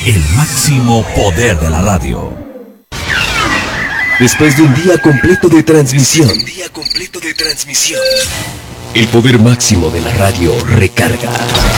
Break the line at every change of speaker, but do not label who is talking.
El máximo poder de la radio.
Después de un día completo de transmisión, el poder máximo de la radio recarga.